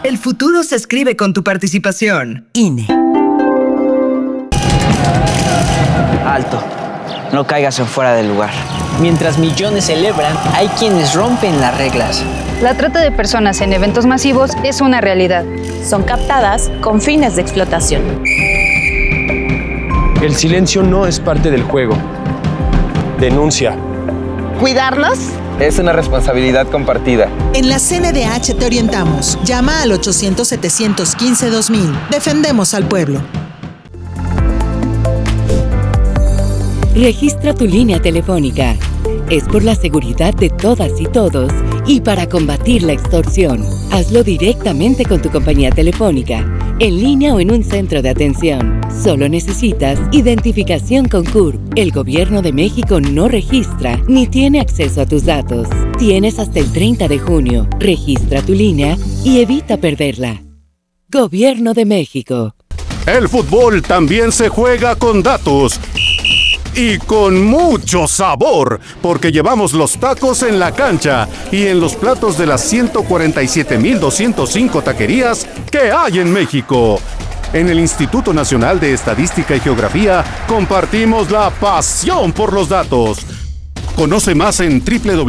El futuro se escribe con tu participación. INE. Alto. No caigas en fuera del lugar. Mientras millones celebran, hay quienes rompen las reglas. La trata de personas en eventos masivos es una realidad. Son captadas con fines de explotación. El silencio no es parte del juego. Denuncia. ¿Cuidarlos? Es una responsabilidad compartida. En la CNDH te orientamos. Llama al 800-715-2000. Defendemos al pueblo. Registra tu línea telefónica. Es por la seguridad de todas y todos y para combatir la extorsión. Hazlo directamente con tu compañía telefónica, en línea o en un centro de atención. Solo necesitas identificación con CURP. El Gobierno de México no registra ni tiene acceso a tus datos. Tienes hasta el 30 de junio. Registra tu línea y evita perderla. Gobierno de México. El fútbol también se juega con datos. Y con mucho sabor, porque llevamos los tacos en la cancha y en los platos de las 147,205 taquerías que hay en México. En el Instituto Nacional de Estadística y Geografía compartimos la pasión por los datos. Conoce más en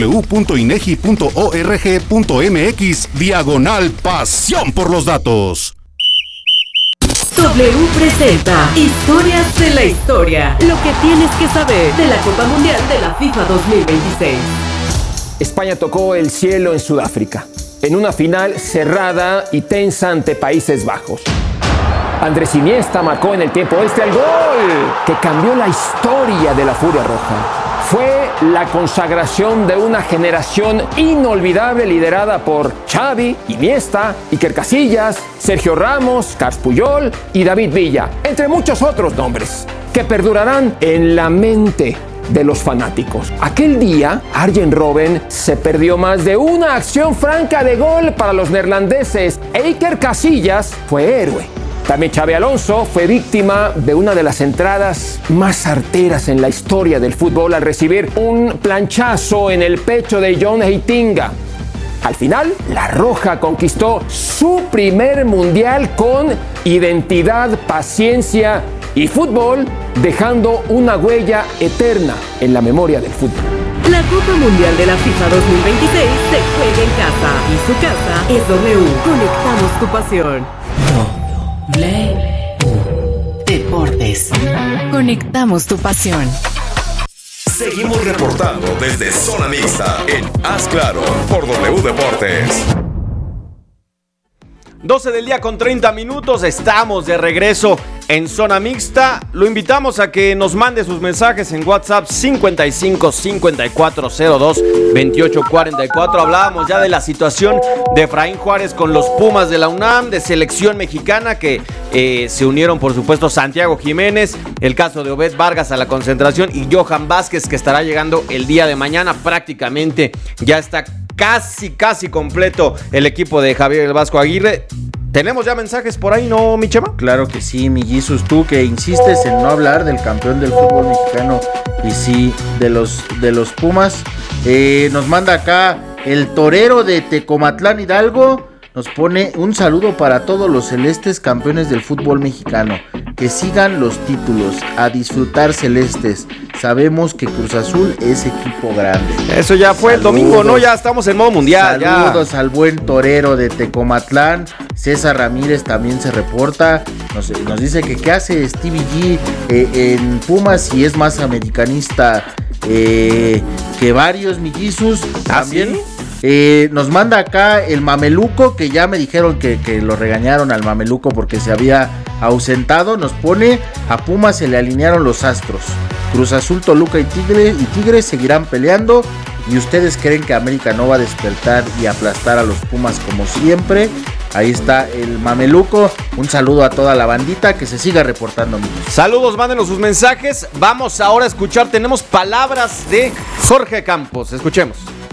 www.inegi.org.mx/pasión por los datos. W presenta Historias de la Historia. Lo que tienes que saber de la Copa Mundial de la FIFA 2026. España tocó el cielo en Sudáfrica, en una final cerrada y tensa ante Países Bajos. Andrés Iniesta marcó en el tiempo extra el gol que cambió la historia de la Furia Roja. Fue la consagración de una generación inolvidable liderada por Xavi, Iniesta, Iker Casillas, Sergio Ramos, Carles Puyol y David Villa, entre muchos otros nombres, que perdurarán en la mente de los fanáticos. Aquel día, Arjen Robben se perdió más de una acción franca de gol para los neerlandeses e Iker Casillas fue héroe. También Xabi Alonso fue víctima de una de las entradas más certeras en la historia del fútbol al recibir un planchazo en el pecho de John Heitinga. Al final, la Roja conquistó su primer mundial con identidad, paciencia y fútbol, dejando una huella eterna en la memoria del fútbol. La Copa Mundial de la FIFA 2026 se juega en casa y su casa es W. Conectamos tu pasión. Deportes. Conectamos tu pasión. Seguimos reportando desde Zona Mixta en Haz Claro por W Deportes. 12 del día con 30 minutos, estamos de regreso en Zona Mixta. Lo invitamos a que nos mande sus mensajes en WhatsApp 55 5402 2844. Hablábamos ya de la situación de Efraín Juárez con los Pumas de la UNAM, de selección mexicana que se unieron, por supuesto, Santiago Jiménez, el caso de Obed Vargas a la concentración y Johan Vázquez, que estará llegando el día de mañana. Prácticamente ya está casi completo el equipo de Javier El Vasco Aguirre. ¿Tenemos ya mensajes por ahí, no, mi Chema? Claro que sí, mi Jesus, tú que insistes en no hablar del campeón del fútbol mexicano y sí de los Pumas. Nos manda acá el torero de Tecomatlán Hidalgo. Nos pone un saludo para todos los celestes campeones del fútbol mexicano. Que sigan los títulos, a disfrutar celestes. Sabemos que Cruz Azul es equipo grande. Eso ya fue el domingo, ¿no? Ya estamos en modo mundial. Saludos al buen torero de Tecomatlán. César Ramírez también se reporta. Nos dice que qué hace Stevie G en Pumas y es más americanista que varios, mi Jesus. También. ¿Sí? Nos manda acá el Mameluco, que ya me dijeron que lo regañaron al Mameluco porque se había ausentado. Nos pone: a Pumas se le alinearon los astros. Cruz Azul, Toluca y Tigres seguirán peleando. Y ustedes creen que América no va a despertar y aplastar a los Pumas como siempre. Ahí está el Mameluco. Un saludo a toda la bandita que se siga reportando, amigos. Saludos, mándenos sus mensajes. Vamos ahora a escuchar. Tenemos palabras de Jorge Campos. Escuchemos.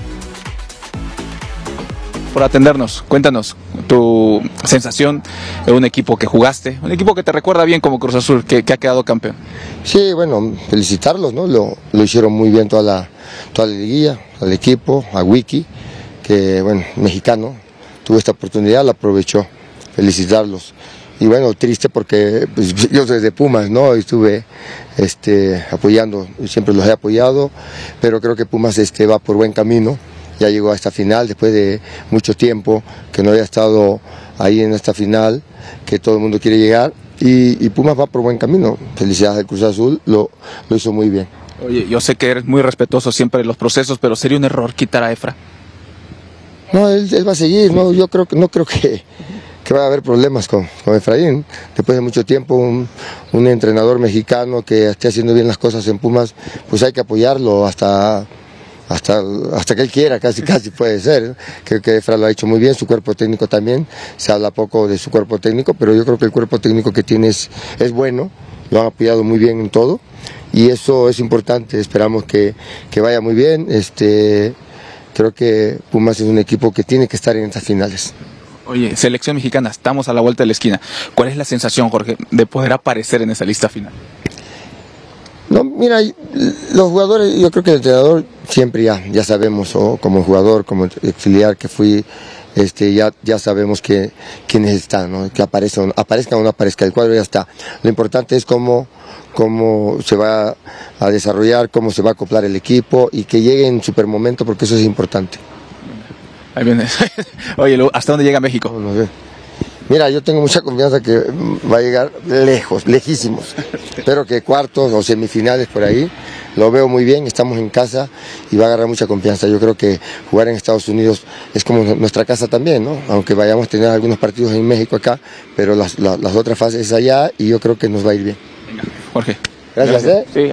Por atendernos, cuéntanos tu sensación de un equipo que jugaste, un equipo que te recuerda bien como Cruz Azul, que ha quedado campeón. Sí, bueno, felicitarlos, ¿no? Lo hicieron muy bien toda la liguilla, al equipo, a Wiki, que bueno, mexicano, tuvo esta oportunidad, la aprovechó. Felicitarlos. Y bueno, triste porque pues, yo soy de Pumas, ¿no? Y estuve apoyando, siempre los he apoyado, pero creo que Pumas va por buen camino. Ya llegó a esta final después de mucho tiempo que no había estado ahí en esta final, que todo el mundo quiere llegar, y Pumas va por buen camino. Felicidades al Cruz Azul, lo hizo muy bien. Oye, yo sé que eres muy respetuoso siempre de los procesos, pero sería un error quitar a Efra. No, él va a seguir, no, yo creo que no creo que va a haber problemas con Efraín. Después de mucho tiempo, un entrenador mexicano que esté haciendo bien las cosas en Pumas, pues hay que apoyarlo hasta que él quiera, casi puede ser. Creo que Efra lo ha hecho muy bien, su cuerpo técnico también. Se habla poco de su cuerpo técnico, pero yo creo que el cuerpo técnico que tiene es bueno, lo han apoyado muy bien en todo, y eso es importante. Esperamos que vaya muy bien. Creo que Pumas es un equipo que tiene que estar en estas finales. Oye, selección mexicana, estamos a la vuelta de la esquina. ¿Cuál es la sensación, Jorge, de poder aparecer en esa lista final? No, mira, los jugadores, yo creo que el entrenador siempre ya sabemos, o como jugador, como auxiliar que fui, ya sabemos quiénes están, ¿no? Que aparezca o no aparezca, el cuadro ya está. Lo importante es cómo se va a desarrollar, cómo se va a acoplar el equipo y que llegue en super momento, porque eso es importante. Ahí viene. Oye, ¿hasta dónde llega México? Mira, yo tengo mucha confianza que va a llegar lejos, lejísimos. Espero que cuartos o semifinales por ahí. Lo veo muy bien, estamos en casa y va a agarrar mucha confianza. Yo creo que jugar en Estados Unidos es como nuestra casa también, ¿no? Aunque vayamos a tener algunos partidos en México acá, pero las otras fases es allá y yo creo que nos va a ir bien. Venga, Jorge. Gracias. Sí.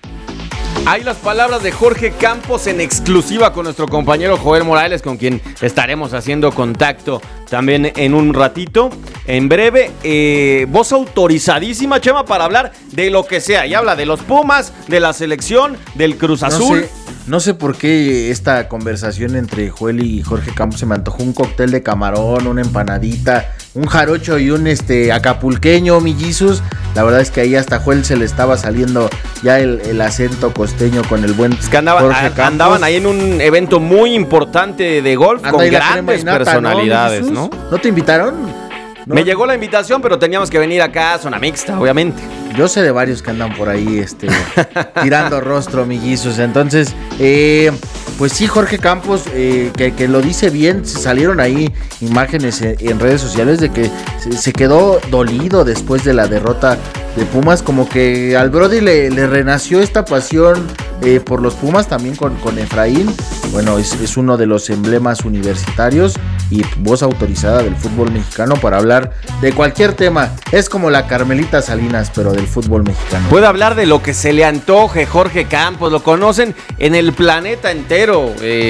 Hay las palabras de Jorge Campos en exclusiva con nuestro compañero Joel Morales, con quien estaremos haciendo contacto también en un ratito, en breve. Voz autorizadísima, Chema, para hablar de lo que sea. Y habla de los Pumas, de la selección, del Cruz Azul. No sé por qué esta conversación entre Joel y Jorge Campos se me antojó un cóctel de camarón, una empanadita, un jarocho y un acapulqueño, mi Jesus. La verdad es que ahí hasta Joel se le estaba saliendo ya el acento costeño con el buen es que andaban ahí en un evento muy importante de golf con grandes personalidades, ¿no? ¿No te invitaron? Me llegó la invitación, pero teníamos que venir acá a Zona Mixta, obviamente. Yo sé de varios que andan por ahí tirando rostro, millizos. Entonces, pues sí, Jorge Campos, que lo dice bien. Salieron ahí imágenes en redes sociales de que se quedó dolido después de la derrota de Pumas. Como que al Brody le renació esta pasión por los Pumas, también con Efraín. Bueno, es uno de los emblemas universitarios y voz autorizada del fútbol mexicano para hablar de cualquier tema. Es como la Carmelita Salinas, pero del fútbol mexicano. Puede hablar de lo que se le antoje. Jorge Campos, lo conocen en el planeta entero.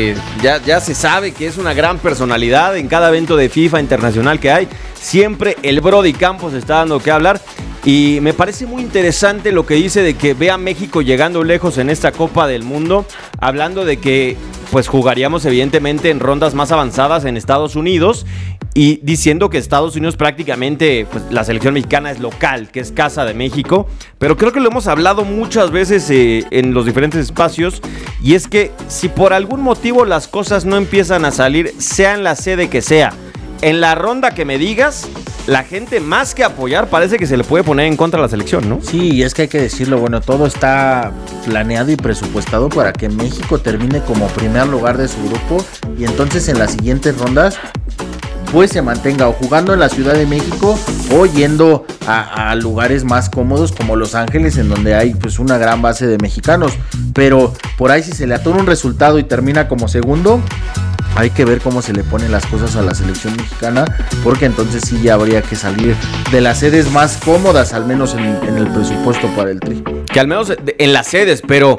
Ya se sabe que es una gran personalidad en cada evento de FIFA internacional que hay. Siempre el Brody Campos está dando que hablar. Y me parece muy interesante lo que dice de que ve a México llegando lejos en esta Copa del Mundo, hablando de que pues jugaríamos evidentemente en rondas más avanzadas en Estados Unidos, y diciendo que Estados Unidos prácticamente, pues la selección mexicana es local, que es casa de México, pero creo que lo hemos hablado muchas veces en los diferentes espacios, y es que si por algún motivo las cosas no empiezan a salir, sea en la sede que sea, en la ronda que me digas, la gente más que apoyar parece que se le puede poner en contra a la selección, ¿no? Sí, y es que hay que decirlo, bueno, todo está planeado y presupuestado para que México termine como primer lugar de su grupo y entonces en las siguientes rondas pues se mantenga o jugando en la Ciudad de México o yendo a lugares más cómodos como Los Ángeles, en donde hay pues una gran base de mexicanos, pero por ahí si se le atora un resultado y termina como segundo, hay que ver cómo se le ponen las cosas a la selección mexicana, porque entonces sí ya habría que salir de las sedes más cómodas, al menos en el presupuesto para el Tri. Que al menos en las sedes, pero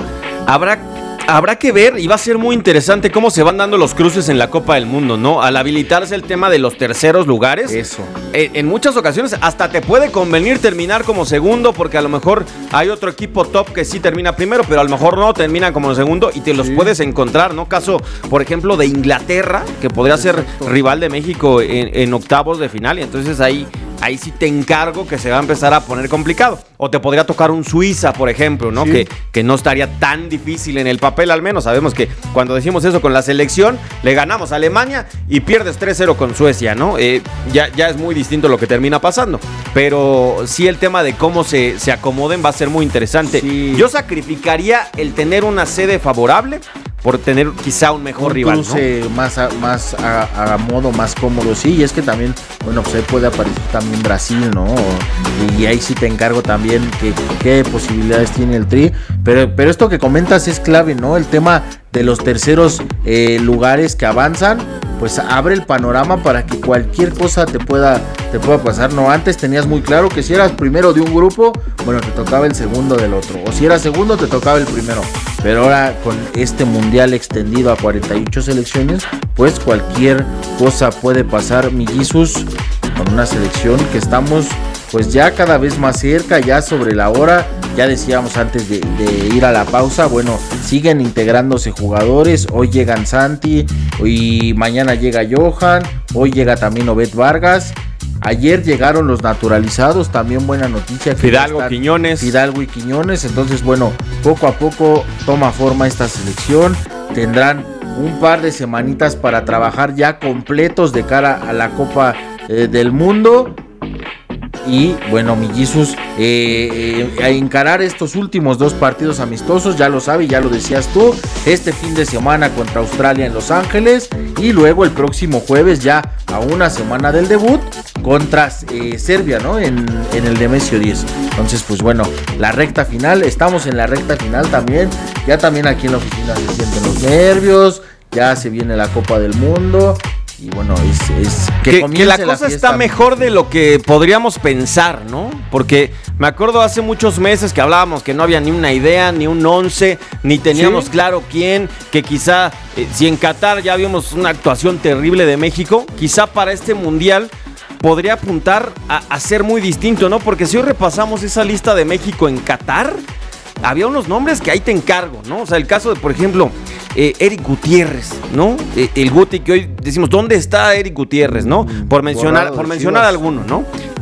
habrá que ver, y va a ser muy interesante cómo se van dando los cruces en la Copa del Mundo, ¿no? Al habilitarse el tema de los terceros lugares, eso. En muchas ocasiones hasta te puede convenir terminar como segundo, porque a lo mejor hay otro equipo top que sí termina primero, pero a lo mejor no termina como segundo y te los puedes encontrar, ¿no? Caso, por ejemplo, de Inglaterra, que podría ser rival de México en octavos de final, y entonces ahí ahí sí te encargo que se va a empezar a poner complicado. O te podría tocar un Suiza, por ejemplo, ¿no? Sí. Que no estaría tan difícil en el papel, al menos. Sabemos que cuando decimos eso con la selección, le ganamos a Alemania y pierdes 3-0 con Suecia, ¿no? Ya es muy distinto lo que termina pasando. Pero sí, el tema de cómo se acomoden va a ser muy interesante. Sí. Yo sacrificaría el tener una sede favorable por tener quizá un mejor rival, cruce, ¿no? más a modo más cómodo, sí, y es que también, bueno, pues ahí puede aparecer también Brasil, ¿no? Y ahí sí te encargo también qué posibilidades tiene el Tri, pero esto que comentas es clave, ¿no? El tema de los terceros lugares que avanzan, pues abre el panorama para que cualquier cosa te pueda pasar, ¿no? Antes tenías muy claro que si eras primero de un grupo, bueno, te tocaba el segundo del otro, o si eras segundo, te tocaba el primero. Pero ahora con este mundial extendido a 48 selecciones, pues cualquier cosa puede pasar, mi Jesus, con una selección que estamos pues ya cada vez más cerca, ya sobre la hora. Ya decíamos antes de ir a la pausa, bueno, siguen integrándose jugadores. Hoy llegan Santi, y mañana llega Johan, hoy llega también Obed Vargas. Ayer llegaron los naturalizados, también buena noticia. Fidalgo y Quiñones. Entonces, bueno, poco a poco toma forma esta selección. Tendrán un par de semanitas para trabajar ya completos de cara a la Copa del Mundo. Y bueno, mi Jesus, a encarar estos últimos 2 partidos amistosos, ya lo sabe, ya lo decías tú, este fin de semana contra Australia en Los Ángeles, y luego el próximo jueves, ya a una semana del debut, contra Serbia, ¿no? En el Nemesio 10. Entonces, pues bueno, la recta final, estamos en la recta final también, ya también aquí en la oficina se sienten los nervios, ya se viene la Copa del Mundo. Y bueno, es que la cosa está mejor de lo que podríamos pensar, ¿no? Porque me acuerdo hace muchos meses que hablábamos que no había ni una idea, ni un 11, ni teníamos claro quién, que quizá, si en Qatar ya vimos una actuación terrible de México, quizá para este mundial podría apuntar a ser muy distinto, ¿no? Porque si hoy repasamos esa lista de México en Qatar, había unos nombres que ahí te encargo, ¿no? O sea, el caso de, por ejemplo, Eric Gutiérrez, ¿no? El Guti, que hoy decimos, ¿dónde está Eric Gutiérrez, no? Por mencionar alguno, ¿no?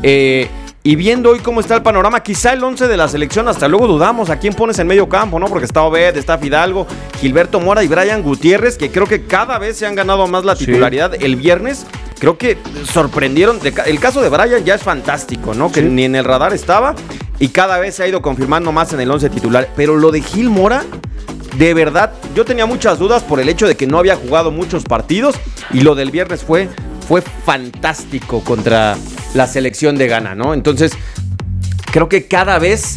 Y viendo hoy cómo está el panorama, quizá el 11 de la selección, hasta luego dudamos a quién pones en medio campo, ¿no? Porque está Obed, está Fidalgo, Gilberto Mora y Brian Gutiérrez, que creo que cada vez se han ganado más la titularidad. El viernes creo que sorprendieron. El caso de Brian ya es fantástico, ¿no? Que ni en el radar estaba y cada vez se ha ido confirmando más en el 11 titular. Pero lo de Gil Mora, de verdad, yo tenía muchas dudas por el hecho de que no había jugado muchos partidos, y lo del viernes fue fantástico contra la selección de Ghana, ¿no? Entonces, creo que cada vez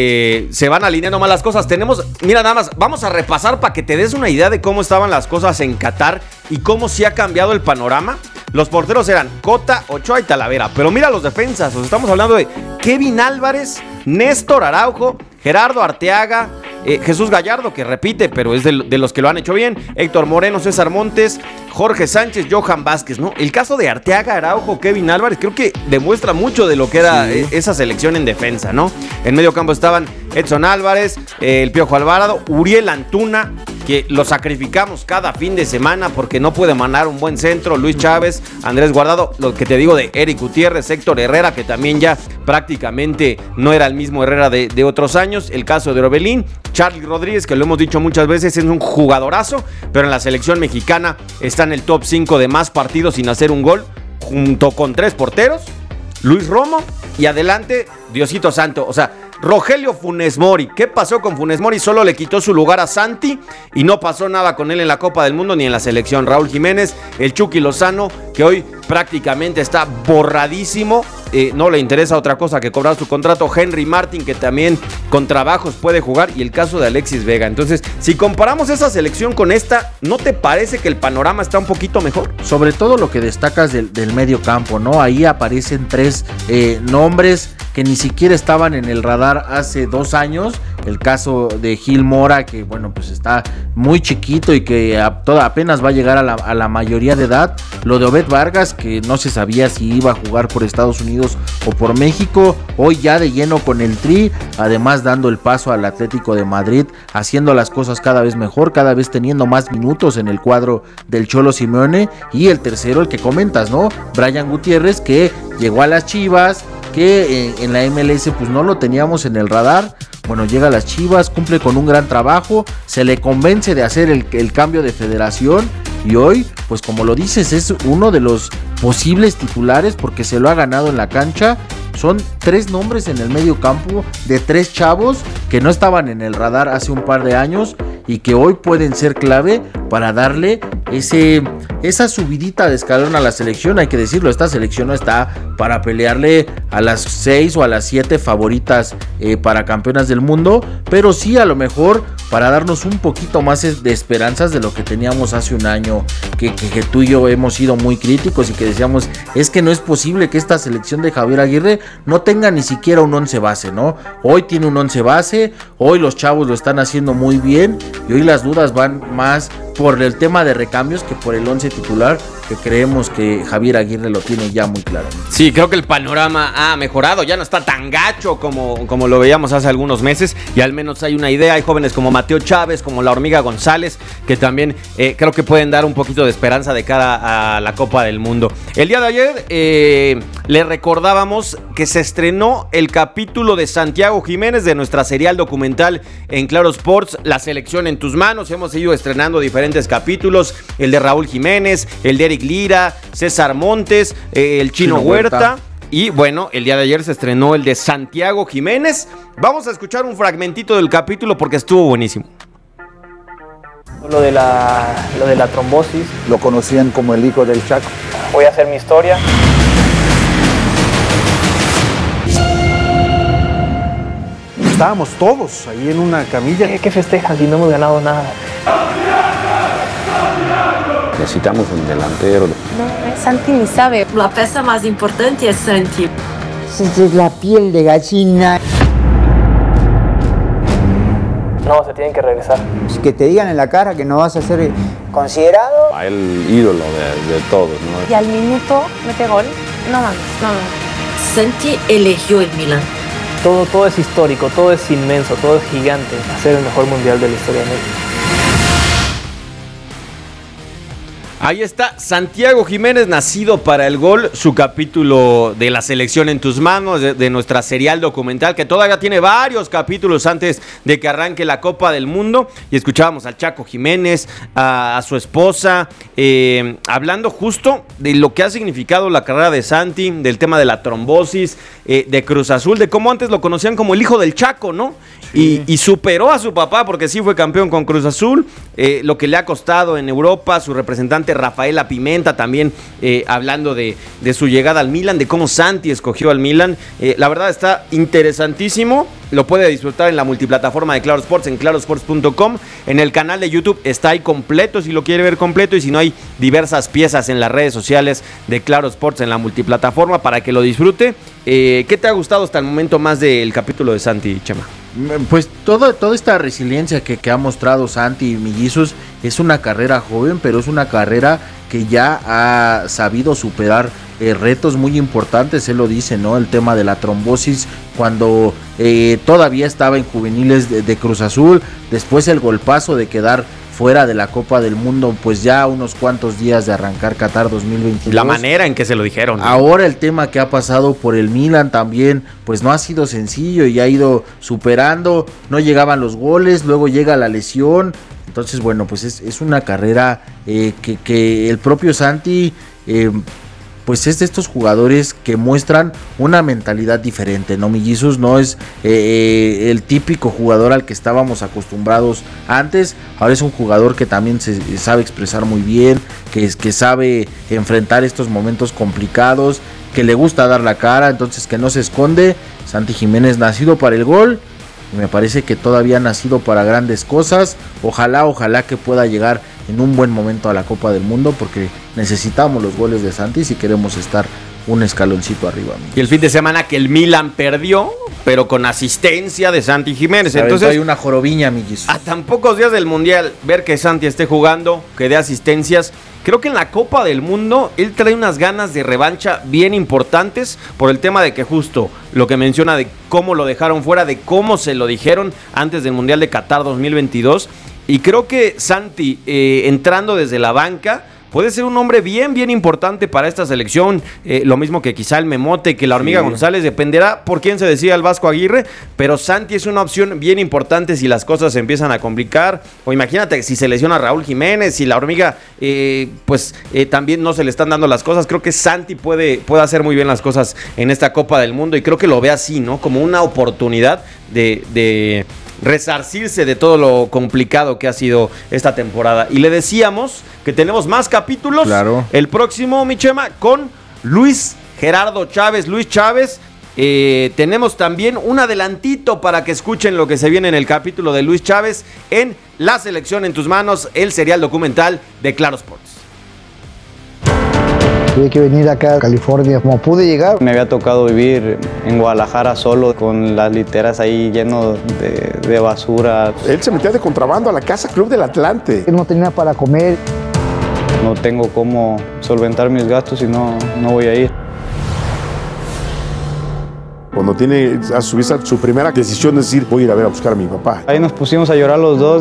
se van alineando más las cosas. Mira, nada más, vamos a repasar para que te des una idea de cómo estaban las cosas en Qatar y cómo sí ha cambiado el panorama. Los porteros eran Cota, Ochoa y Talavera, pero mira los defensas, o sea, estamos hablando de Kevin Álvarez, Néstor Araujo, Gerardo Arteaga, Jesús Gallardo, que repite, pero es de los que lo han hecho bien, Héctor Moreno, César Montes, Jorge Sánchez, Johan Vázquez, ¿no? El caso de Arteaga, Araujo, Kevin Álvarez, creo que demuestra mucho de lo que era esa selección en defensa, ¿no? En medio campo estaban Edson Álvarez, el Piojo Alvarado, Uriel Antuna, que lo sacrificamos cada fin de semana porque no puede mandar un buen centro, Luis Chávez, Andrés Guardado, lo que te digo de Eric Gutiérrez, Héctor Herrera, que también ya prácticamente no era el mismo Herrera de otros años, el caso de Orbelín, Charly Rodríguez, que lo hemos dicho muchas veces, es un jugadorazo, pero en la selección mexicana está en el top 5 de más partidos sin hacer un gol, junto con 3 porteros, Luis Romo, y adelante, Diosito Santo, o sea, Rogelio Funes Mori. ¿Qué pasó con Funes Mori? Solo le quitó su lugar a Santi y no pasó nada con él en la Copa del Mundo ni en la selección. Raúl Jiménez, el Chucky Lozano, que hoy prácticamente está borradísimo, no le interesa otra cosa que cobrar su contrato. Henry Martin, que también con trabajos puede jugar, y el caso de Alexis Vega. Entonces, si comparamos esa selección con esta, ¿no te parece que el panorama está un poquito mejor? Sobre todo lo que destacas del medio campo, ¿no? Ahí aparecen 3 nombres que ni siquiera estaban en el radar hace 2 años. El caso de Gil Mora, que bueno, pues está muy chiquito y que apenas va a llegar a la mayoría de edad. Lo de Obed Vargas, que no se sabía si iba a jugar por Estados Unidos o por México. Hoy ya de lleno con el Tri, además dando el paso al Atlético de Madrid, haciendo las cosas cada vez mejor, cada vez teniendo más minutos en el cuadro del Cholo Simeone. Y el tercero, el que comentas, ¿no? Brian Gutiérrez, que llegó a las Chivas, que en la MLS pues no lo teníamos en el radar. Bueno, llega a las Chivas, cumple con un gran trabajo, se le convence de hacer el cambio de federación y hoy, pues como lo dices, es uno de los posibles titulares porque se lo ha ganado en la cancha. Son 3 nombres en el medio campo de 3 chavos que no estaban en el radar hace un par de años y que hoy pueden ser clave para darle esa subidita de escalón a la selección. Hay que decirlo, esta selección no está para pelearle a las 6 o a las 7 favoritas para campeonas del mundo, pero sí a lo mejor para darnos un poquito más de esperanzas de lo que teníamos hace un año, que tú y yo hemos sido muy críticos y que decíamos, es que no es posible que esta selección de Javier Aguirre no tenga ni siquiera un 11 base, ¿no? Hoy tiene un 11 base, hoy los chavos lo están haciendo muy bien y hoy las dudas van más por el tema de recambios que por el 11 titular, que creemos que Javier Aguirre lo tiene ya muy claro. Sí, creo que el panorama ha mejorado, ya no está tan gacho como lo veíamos hace algunos meses y al menos hay una idea. Hay jóvenes como Mateo Chávez, como la Hormiga González, que también creo que pueden dar un poquito de esperanza de cara a la Copa del Mundo. El día de ayer le recordábamos que se estrenó el capítulo de Santiago Jiménez de nuestra serial documental en Claro Sports, La Selección en Tus Manos. Hemos ido estrenando diferentes capítulos, el de Raúl Jiménez, el de Eric Lira, César Montes, el Chino Huerta. Y bueno, el día de ayer se estrenó el de Santiago Jiménez. Vamos a escuchar un fragmentito del capítulo porque estuvo buenísimo. Lo de la trombosis. Lo conocían como el hijo del Chaco. Voy a hacer mi historia. Estábamos todos ahí en una camilla. ¿Qué festejas si no hemos ganado nada? Necesitamos un delantero. No, Santi ni sabe. La pieza más importante es Santi. Es la piel de gallina. No, se tienen que regresar. Que te digan en la cara que no vas a ser considerado. A el ídolo de todos, ¿no? Y al minuto mete gol. No mames, no. Santi eligió el Milan. Todo es histórico, todo es inmenso, todo es gigante. Hacer el mejor mundial de la historia de México. Ahí está Santiago Jiménez, nacido para el gol, su capítulo de La Selección en Tus Manos, de nuestra serial documental, que todavía tiene varios capítulos antes de que arranque la Copa del Mundo. Y escuchábamos al Chaco Jiménez, a su esposa, hablando justo de lo que ha significado la carrera de Santi, del tema de la trombosis, de Cruz Azul, de cómo antes lo conocían como el hijo del Chaco, ¿no? Sí. Y superó a su papá porque sí fue campeón con Cruz Azul, lo que le ha costado en Europa, su representante Rafaela Pimenta también hablando de su llegada al Milan, de cómo Santi escogió al Milan. La verdad está interesantísimo, lo puede disfrutar en la multiplataforma de Claro Sports, en clarosports.com, en el canal de YouTube está ahí completo si lo quiere ver completo, y si no, hay diversas piezas en las redes sociales de Claro Sports en la multiplataforma para que lo disfrute. ¿Qué te ha gustado hasta el momento más del capítulo de Santi, Chema? Pues toda esta resiliencia que ha mostrado Santi y Mellizos es una carrera joven, pero es una carrera que ya ha sabido superar retos muy importantes. Él lo dice, ¿no? El tema de la trombosis cuando todavía estaba en juveniles de Cruz Azul, después el golpazo de quedar fuera de la Copa del Mundo, pues ya unos cuantos días de arrancar Qatar 2022. La manera en que se lo dijeron, ¿no? Ahora el tema que ha pasado por el Milan también, pues no ha sido sencillo y ha ido superando, no llegaban los goles, luego llega la lesión. Entonces, bueno, pues es una carrera que el propio Santi pues es de estos jugadores que muestran una mentalidad diferente, ¿no? Mellizos no es el típico jugador al que estábamos acostumbrados antes. Ahora es un jugador que también se sabe expresar muy bien, que sabe enfrentar estos momentos complicados, que le gusta dar la cara, entonces que no se esconde. Santi Jiménez, nacido para el gol, y me parece que todavía ha nacido para grandes cosas. Ojalá que pueda llegar en un buen momento a la Copa del Mundo, porque necesitamos los goles de Santi si queremos estar un escaloncito arriba. Y el fin de semana que el Milan perdió, pero con asistencia de Santi Jiménez. Entonces hay una jorobiña, Mellizos. A tan pocos días del Mundial, ver que Santi esté jugando, que dé asistencias. Creo que en la Copa del Mundo él trae unas ganas de revancha bien importantes por el tema de que justo lo que menciona de cómo lo dejaron fuera, de cómo se lo dijeron antes del Mundial de Qatar 2022. Y creo que Santi, entrando desde la banca, puede ser un hombre bien importante para esta selección, lo mismo que quizá el Memote, que la Hormiga González, dependerá por quién se decida el Vasco Aguirre, pero Santi es una opción bien importante si las cosas se empiezan a complicar, o imagínate si se lesiona Raúl Jiménez, si la Hormiga también no se le están dando las cosas. Creo que Santi puede hacer muy bien las cosas en esta Copa del Mundo, y creo que lo ve así, ¿no? Como una oportunidad de resarcirse de todo lo complicado que ha sido esta temporada. Y le decíamos que tenemos más capítulos. Claro. El próximo, mi Chema, con Luis Gerardo Chávez. Luis Chávez. Tenemos también un adelantito para que escuchen lo que se viene en el capítulo de Luis Chávez en La Selección en tus manos, el serial documental de Claro Sports. Tuve que venir acá a California como pude llegar. Me había tocado vivir en Guadalajara solo, con las literas ahí lleno de basura. Él se metía de contrabando a la Casa Club del Atlante. Él no tenía para comer. No tengo cómo solventar mis gastos y no voy a ir. Cuando tiene a su vista su primera decisión de decir, voy a ir a ver a buscar a mi papá. Ahí nos pusimos a llorar los dos.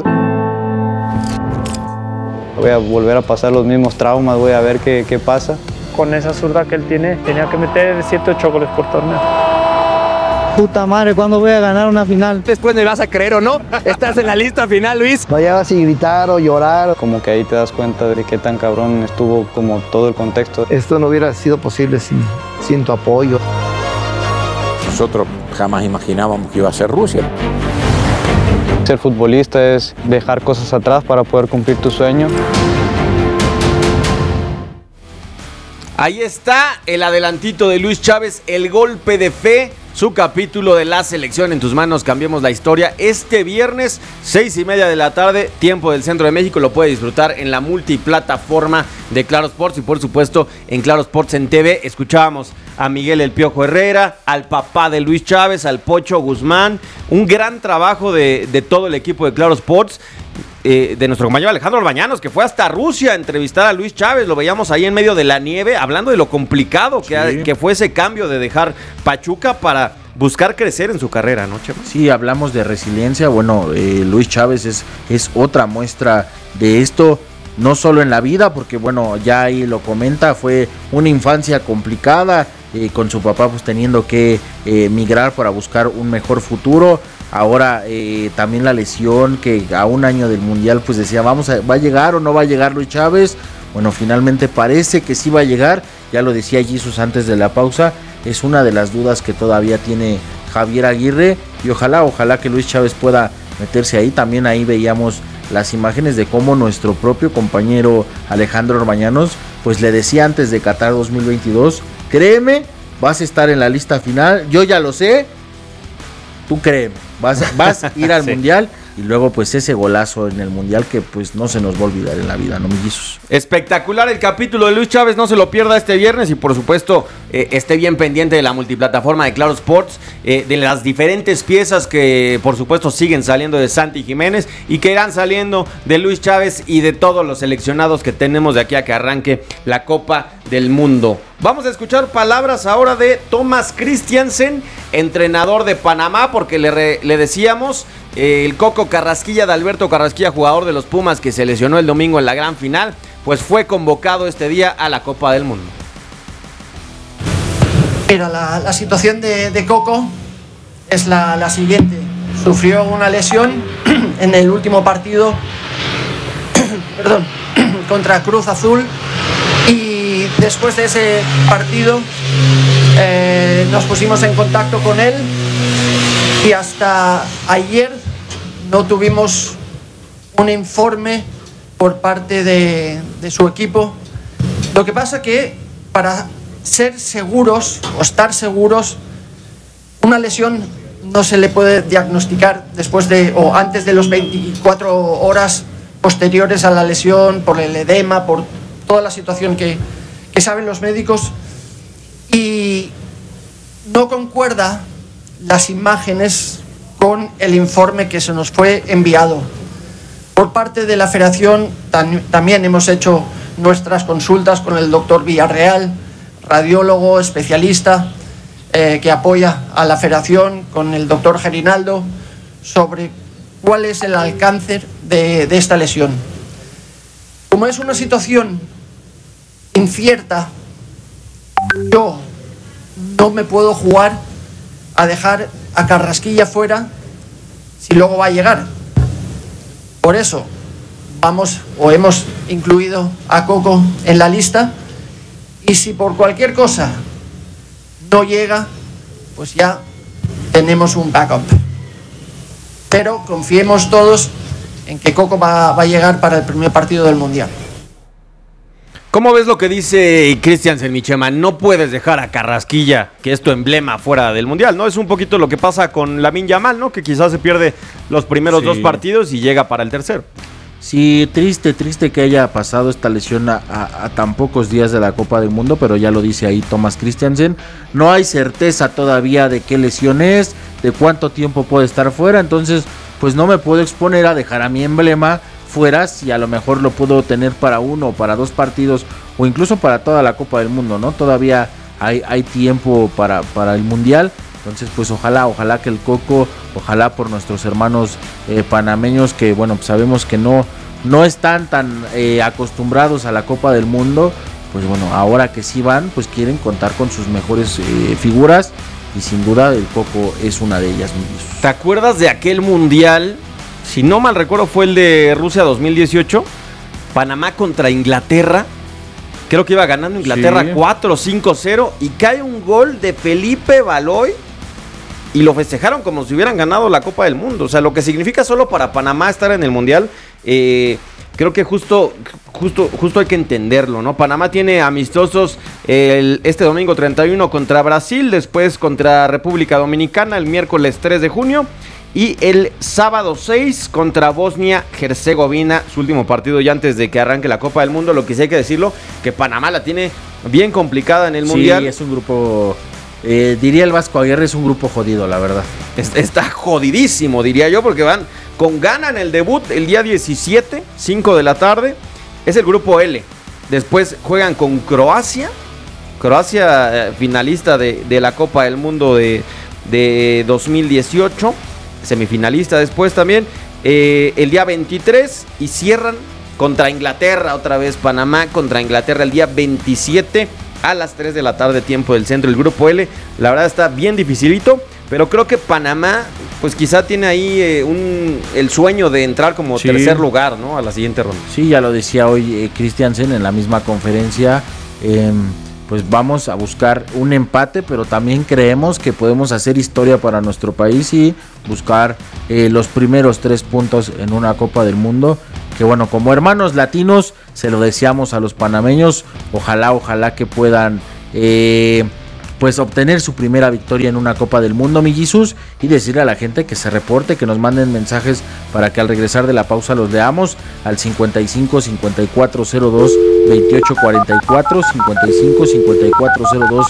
Voy a volver a pasar los mismos traumas, voy a ver qué pasa. Con esa zurda que él tiene, tenía que meter 7 o 8 goles por torneo. Puta madre, ¿cuándo voy a ganar una final? Después me vas a creer o no, estás en la lista final, Luis. No llegas y gritar o llorar. Como que ahí te das cuenta de qué tan cabrón estuvo como todo el contexto. Esto no hubiera sido posible sin tu apoyo. Nosotros jamás imaginábamos que iba a ser Rusia. Ser futbolista es dejar cosas atrás para poder cumplir tu sueño. Ahí está el adelantito de Luis Chávez, el golpe de fe, su capítulo de La Selección en tus manos. Cambiemos la historia. Este viernes, 6:30 de la tarde, tiempo del centro de México. Lo puede disfrutar en la multiplataforma de Claro Sports y por supuesto en Claro Sports en TV. Escuchábamos a Miguel El Piojo Herrera, al papá de Luis Chávez, al Pocho Guzmán. Un gran trabajo de todo el equipo de Claro Sports. De nuestro compañero Alejandro Orbañanos, que fue hasta Rusia a entrevistar a Luis Chávez. Lo veíamos ahí en medio de la nieve, hablando de lo complicado que fue ese cambio de dejar Pachuca para buscar crecer en su carrera, ¿no, Chema? Sí, hablamos de resiliencia. Bueno, Luis Chávez es otra muestra de esto, no solo en la vida, porque bueno, ya ahí lo comenta, fue una infancia complicada, con su papá pues teniendo que migrar para buscar un mejor futuro. Ahora también la lesión, que a un año del Mundial pues decía, ¿va a llegar o no va a llegar Luis Chávez? Bueno, finalmente parece que sí va a llegar, ya lo decía Jesus antes de la pausa, es una de las dudas que todavía tiene Javier Aguirre, y ojalá que Luis Chávez pueda meterse ahí. También ahí veíamos las imágenes de cómo nuestro propio compañero Alejandro Orbañanos pues le decía antes de Qatar 2022, créeme, vas a estar en la lista final, yo ya lo sé, tú créeme, vas a ir al Mundial. Y luego pues ese golazo en el Mundial que pues no se nos va a olvidar en la vida, ¿no, mellizos? Espectacular el capítulo de Luis Chávez, no se lo pierda este viernes. Y por supuesto esté bien pendiente de la multiplataforma de Claro Sports, de las diferentes piezas que por supuesto siguen saliendo de Santi Jiménez y que irán saliendo de Luis Chávez y de todos los seleccionados que tenemos de aquí a que arranque la Copa del Mundo. Vamos a escuchar palabras ahora de Thomas Christiansen, entrenador de Panamá, porque le decíamos, el Coco Carrasquilla, de Alberto Carrasquilla, jugador de los Pumas que se lesionó el domingo en la gran final, pues fue convocado este día a la Copa del Mundo. Mira, la situación de Coco es la siguiente. Sufrió una lesión en el último partido contra Cruz Azul, y después de ese partido nos pusimos en contacto con él y hasta ayer no tuvimos un informe por parte de su equipo. Lo que pasa que para ser seguros o estar seguros, una lesión no se le puede diagnosticar después de o antes de los 24 horas posteriores a la lesión, por el edema, por toda la situación que saben los médicos, y no concuerda las imágenes con el informe que se nos fue enviado. Por parte de la Federación también hemos hecho nuestras consultas con el doctor Villarreal, radiólogo especialista que apoya a la Federación, con el doctor Gerinaldo, sobre cuál es el alcance de esta lesión. Como es una situación incierta, yo no me puedo jugar a dejar a Carrasquilla fuera si luego va a llegar. Por eso hemos incluido a Coco en la lista, y si por cualquier cosa no llega, pues ya tenemos un backup. Pero confiemos todos en que Coco va a llegar para el primer partido del Mundial. ¿Cómo ves lo que dice Christiansen, Michema? No puedes dejar a Carrasquilla, que es tu emblema, fuera del Mundial, ¿no? Es un poquito lo que pasa con Lamine Yamal, ¿no? Que quizás se pierde los primeros 2 partidos y llega para el tercero. Sí, triste que haya pasado esta lesión a tan pocos días de la Copa del Mundo, pero ya lo dice ahí Thomas Christiansen. No hay certeza todavía de qué lesión es, de cuánto tiempo puede estar fuera, entonces pues no me puedo exponer a dejar a mi emblema fuera si a lo mejor lo puedo tener para 1 o para 2 partidos o incluso para toda la Copa del Mundo, ¿no? Todavía hay tiempo para el Mundial. Entonces pues ojalá que el Coco, ojalá por nuestros hermanos panameños que bueno, pues sabemos que no están tan acostumbrados a la Copa del Mundo, pues bueno, ahora que sí van, pues quieren contar con sus mejores figuras y sin duda el Coco es una de ellas. ¿Te acuerdas de aquel Mundial? Si no mal recuerdo fue el de Rusia 2018, Panamá contra Inglaterra. Creo que iba ganando Inglaterra 4-5-0 y cae un gol de Felipe Baloy y lo festejaron como si hubieran ganado la Copa del Mundo. O sea, lo que significa solo para Panamá estar en el Mundial, creo que justo hay que entenderlo, ¿no? Panamá tiene amistosos este domingo 31 contra Brasil, después contra República Dominicana el miércoles 3 de junio y el sábado 6 contra Bosnia-Herzegovina, su último partido ya antes de que arranque la Copa del Mundo. Lo que sí hay que decirlo, que Panamá la tiene bien complicada en el Mundial. Sí, es un grupo, diría el Vasco Aguirre, es un grupo jodido, la verdad. Está jodidísimo, diría yo, porque van con Ghana en el debut el día 17, 5 de la tarde. Es el grupo L. Después juegan con Croacia, finalista de la Copa del Mundo de 2018, semifinalista después también, el día 23, y cierran contra Inglaterra, otra vez Panamá contra Inglaterra el día 27 a las 3 de la tarde, tiempo del centro. El grupo L, la verdad está bien dificilito, pero creo que Panamá pues quizá tiene ahí el sueño de entrar como tercer lugar, ¿no? A la siguiente ronda. Sí, ya lo decía hoy Christiansen en la misma conferencia, pues vamos a buscar un empate, pero también creemos que podemos hacer historia para nuestro país y buscar los primeros 3 puntos en una Copa del Mundo, que bueno, como hermanos latinos se lo deseamos a los panameños. Ojalá que puedan pues obtener su primera victoria en una Copa del Mundo, mi Jesus, y decirle a la gente que se reporte, que nos manden mensajes para que al regresar de la pausa los leamos al 55 5402 2844, 55 5402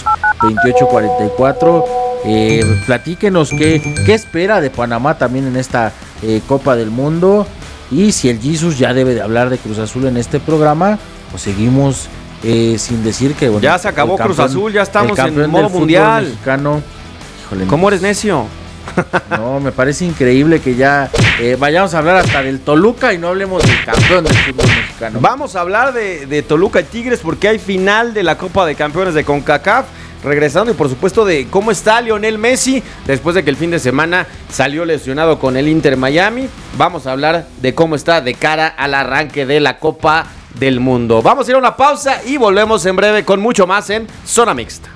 2844. Platíquenos qué espera de Panamá también en esta Copa del Mundo, y si el Jesus ya debe de hablar de Cruz Azul en este programa, pues seguimos sin decir que bueno, ya se acabó Cruz Azul, ya estamos en modo mundial mexicano. Híjole, ¿cómo eres necio? No, me parece increíble que ya vayamos a hablar hasta del Toluca y no hablemos del campeón del fútbol mexicano. Vamos a hablar de Toluca y Tigres porque hay final de la Copa de Campeones de CONCACAF. Regresando, y por supuesto de cómo está Lionel Messi después de que el fin de semana salió lesionado con el Inter Miami. Vamos a hablar de cómo está de cara al arranque de la Copa del Mundo. Vamos a ir a una pausa y volvemos en breve con mucho más en Zona Mixta.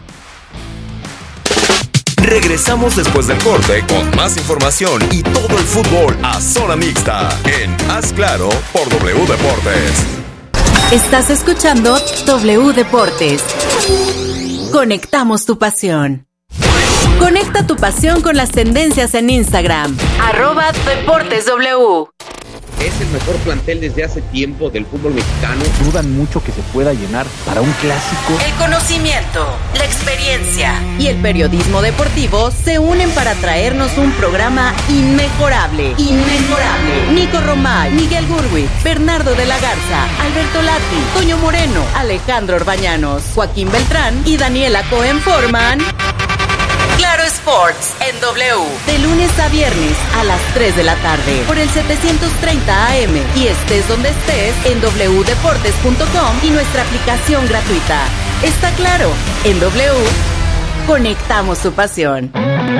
Regresamos después del corte con más información y todo el fútbol a Zona Mixta en Haz Claro por W Deportes. Estás escuchando W Deportes. Conectamos tu pasión. Conecta tu pasión con las tendencias en Instagram. @DeportesW. Es el mejor plantel desde hace tiempo del fútbol mexicano. Dudan mucho que se pueda llenar para un clásico. El conocimiento, la experiencia y el periodismo deportivo se unen para traernos un programa inmejorable. Nico Romay, Miguel Gurwitz, Bernardo de la Garza, Alberto Lati, Toño Moreno, Alejandro Orbañanos, Joaquín Beltrán y Daniela Cohen forman Claro Sports. Sports en W. De lunes a viernes a las 3 de la tarde por el 730 AM y estés donde estés en wdeportes.com y nuestra aplicación gratuita. Está claro, en W conectamos tu pasión.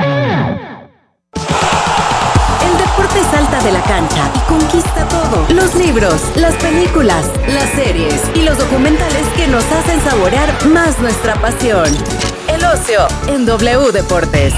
El deporte salta de la cancha y conquista todo. Los libros, las películas, las series y los documentales que nos hacen saborear más nuestra pasión. El ocio en W Deportes.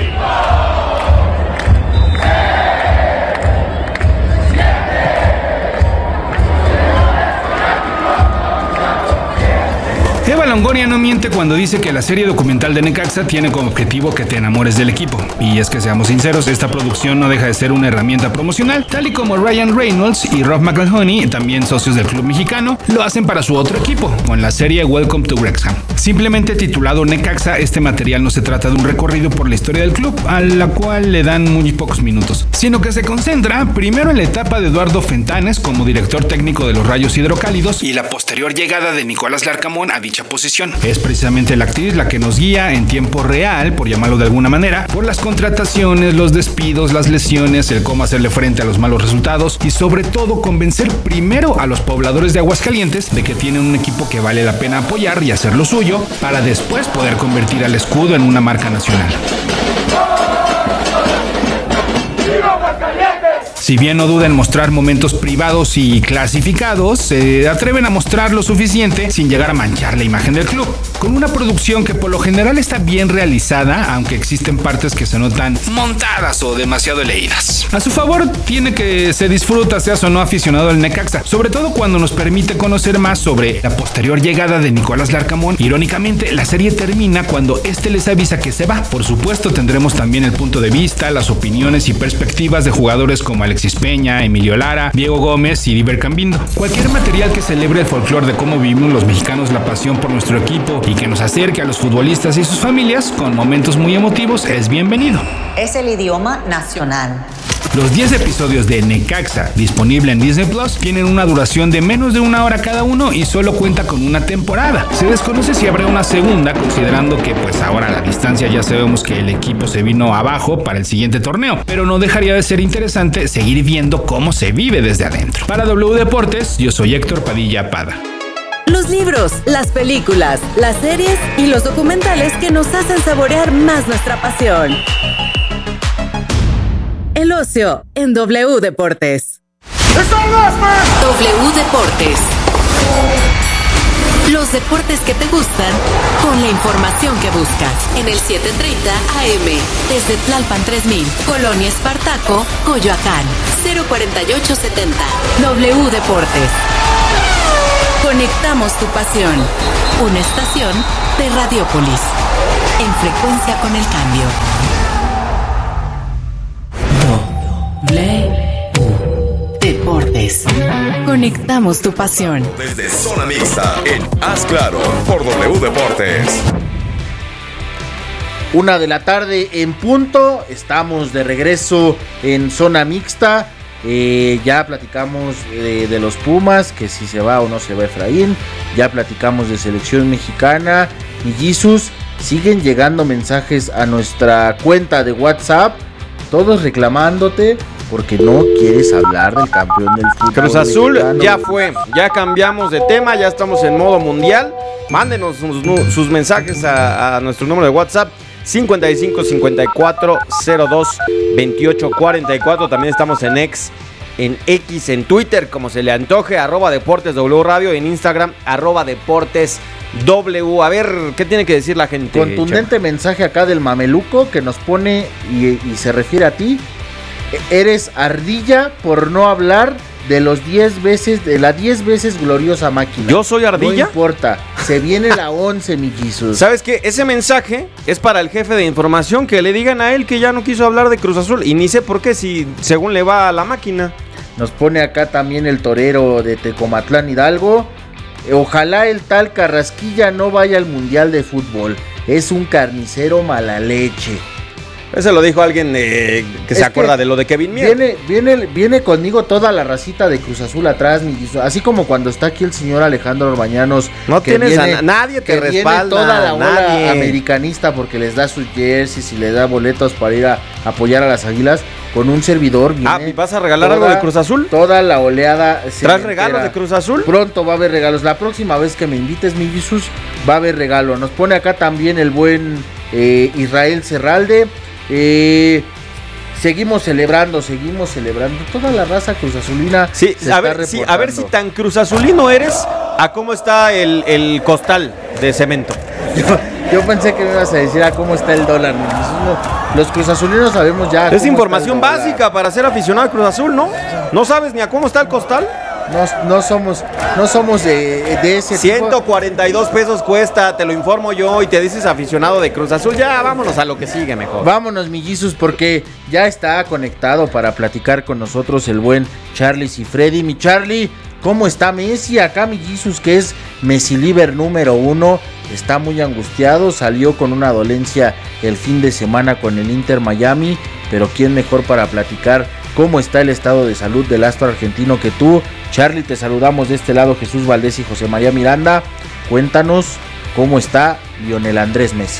Eva Longoria no miente cuando dice que la serie documental de Necaxa tiene como objetivo que te enamores del equipo. Y es que seamos sinceros, esta producción no deja de ser una herramienta promocional, tal y como Ryan Reynolds y Rob McElhenney, también socios del club mexicano, lo hacen para su otro equipo, con la serie Welcome to Wrexham. Simplemente titulado Necaxa, este material no se trata de un recorrido por la historia del club, a la cual le dan muy pocos minutos, sino que se concentra primero en la etapa de Eduardo Fentanes como director técnico de los Rayos Hidrocálidos y la posterior llegada de Nicolás Larcamón a dicha posición. Es precisamente la actriz la que nos guía en tiempo real, por llamarlo de alguna manera, por las contrataciones, los despidos, las lesiones, el cómo hacerle frente a los malos resultados y sobre todo convencer primero a los pobladores de Aguascalientes de que tienen un equipo que vale la pena apoyar y hacer lo suyo para después poder convertir al escudo en una marca nacional. Si bien no duda en mostrar momentos privados y clasificados, se atreven a mostrar lo suficiente sin llegar a manchar la imagen del club. Con una producción que por lo general está bien realizada, aunque existen partes que se notan montadas o demasiado leídas. A su favor tiene que se disfruta, seas o no aficionado al Necaxa, sobre todo cuando nos permite conocer más sobre la posterior llegada de Nicolás Larcamón. Irónicamente, la serie termina cuando este les avisa que se va. Por supuesto, tendremos también el punto de vista, las opiniones y perspectivas de jugadores como Alexis Peña, Emilio Lara, Diego Gómez y Diver Cambindo. Cualquier material que celebre el folclore de cómo vivimos los mexicanos la pasión por nuestro equipo y que nos acerque a los futbolistas y sus familias con momentos muy emotivos es bienvenido. Es el idioma nacional. Los 10 episodios de Necaxa, disponible en Disney Plus, tienen una duración de menos de 1 hora cada uno y solo cuenta con una temporada. Se desconoce si habrá una segunda, considerando que pues ahora a la distancia ya sabemos que el equipo se vino abajo para el siguiente torneo, pero no dejaría de ser interesante seguir viendo cómo se vive desde adentro. Para W Deportes, yo soy Héctor Padilla Pada. Los libros, las películas, las series y los documentales que nos hacen saborear más nuestra pasión. El ocio en W Deportes. W Deportes. Los deportes que te gustan con la información que buscas. En el 730 AM. Desde Tlalpan 3000, Colonia Espartaco, Coyoacán. 04870. W Deportes. Conectamos tu pasión. Una estación de Radiopolis. En frecuencia con el cambio. Deportes. Conectamos tu pasión. Desde Zona Mixta en Haz Claro por W Deportes. 1 de la tarde en punto. Estamos de regreso en Zona Mixta. Ya platicamos de los Pumas, que si se va o no se va Efraín. Ya platicamos de selección mexicana. Y Jesus, siguen llegando mensajes a nuestra cuenta de WhatsApp, todos reclamándote porque no quieres hablar del campeón del fútbol. Cruz Azul mexicano. ya fue, ya cambiamos de tema, ya estamos en modo mundial. Mándenos sus mensajes a nuestro número de WhatsApp 55 54 02 28 44. También estamos en X, en Twitter, como se le antoje, @Deportes W Radio, en Instagram @Deportes W. A ver, ¿qué tiene que decir la gente? Contundente mensaje acá del Mameluco que nos pone y se refiere a ti. Eres ardilla por no hablar de la 10 veces gloriosa máquina. ¿Yo soy ardilla? No importa, se viene la 11, mi Jesus. ¿Sabes qué? Ese mensaje es para el jefe de información, que le digan a él que ya no quiso hablar de Cruz Azul. Y ni sé por qué, si según le va a la máquina. Nos pone acá también el torero de Tecomatlán, Hidalgo. Ojalá el tal Carrasquilla no vaya al Mundial de Fútbol. Es un carnicero mala leche. Ese lo dijo alguien que se acuerda de lo de Kevin Mier. Viene conmigo toda la racita de Cruz Azul atrás, así como cuando está aquí el señor Alejandro Orbañanos. No tienes nadie te respalda. Toda la ola americanista porque les da sus jerseys y les da boletos para ir a apoyar a las Águilas. Con un servidor. ¿Y vas a regalar algo de Cruz Azul? Toda la oleada. ¿Traes regalos de Cruz Azul? Pronto va a haber regalos. La próxima vez que me invites, mi Jesús, va a haber regalo. Nos pone acá también el buen Israel Serralde. Seguimos celebrando. Toda la raza cruzazulina. Sí, a ver si tan cruzazulino eres. ¿A cómo está el costal de cemento? Yo pensé que me ibas a decir cómo está el dólar. Los cruzazulinos sabemos ya. Es información básica para ser aficionado al Cruz Azul, ¿no? ¿No sabes ni a cómo está el costal? No somos de ese 142 pesos cuesta, te lo informo yo, y te dices aficionado de Cruz Azul. Ya vámonos a lo que sigue mejor. Vámonos, mi Jesus, porque ya está conectado para platicar con nosotros el buen Charlie Cifredi. Mi Charlie, ¿cómo está Messi? Acá mi Jesus, que es Messi Liver número 1, está muy angustiado, salió con una dolencia el fin de semana con el Inter Miami, pero ¿quién mejor para platicar cómo está el estado de salud del astro argentino que tú? Charlie, te saludamos de este lado, Jesús Valdés y José María Miranda. Cuéntanos cómo está Lionel Andrés Messi.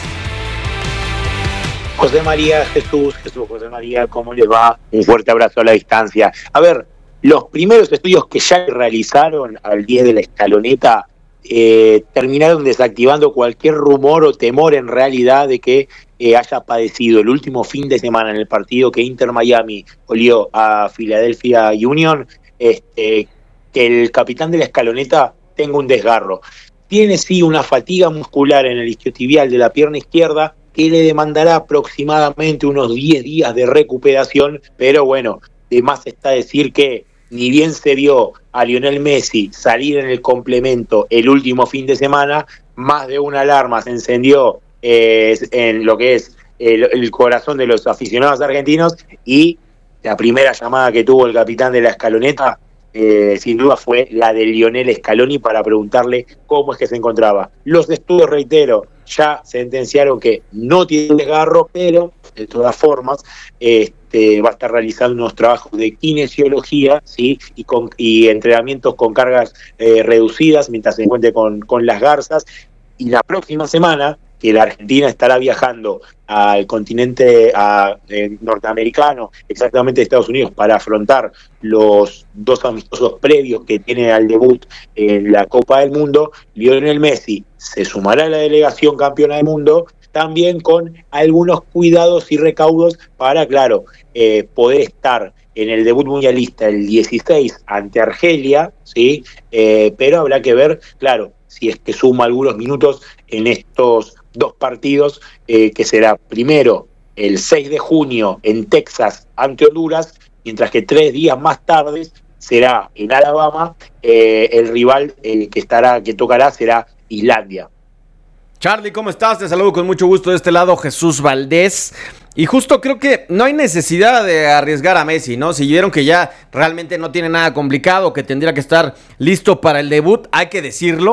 José María, Jesús, José María, ¿cómo les va? Un fuerte abrazo a la distancia. A ver, los primeros estudios que ya realizaron al 10 de la escaloneta terminaron desactivando cualquier rumor o temor en realidad de que haya padecido el último fin de semana en el partido que Inter Miami olió a Philadelphia Union, que el capitán de la escaloneta tenga un desgarro. Tiene sí una fatiga muscular en el isquiotibial de la pierna izquierda que le demandará aproximadamente unos 10 días de recuperación, pero bueno, de más está decir que ni bien se vio a Lionel Messi salir en el complemento el último fin de semana, más de una alarma se encendió en lo que es el corazón de los aficionados argentinos, y la primera llamada que tuvo el capitán de la escaloneta sin duda fue la de Lionel Scaloni para preguntarle cómo es que se encontraba. Los estudios, reitero, ya sentenciaron que no tiene desgarro, pero de todas formas va a estar realizando unos trabajos de kinesiología, ¿sí? y entrenamientos con cargas reducidas mientras se encuentre con las garzas, y la próxima semana que la Argentina estará viajando al continente norteamericano, exactamente Estados Unidos, para afrontar los 2 amistosos previos que tiene al debut en la Copa del Mundo. Lionel Messi se sumará a la delegación campeona del mundo, también con algunos cuidados y recaudos para, claro, poder estar en el debut mundialista el 16 ante Argelia, ¿sí? Pero habrá que ver, claro, si es que suma algunos minutos en estos 2 partidos, que será primero el 6 de junio en Texas ante Honduras, mientras que 3 días más tarde será en Alabama, el rival que tocará será Islandia. Charlie, ¿cómo estás? Te saludo con mucho gusto de este lado, Jesús Valdés. Y justo creo que no hay necesidad de arriesgar a Messi, ¿no? Si vieron que ya realmente no tiene nada complicado, que tendría que estar listo para el debut, hay que decirlo.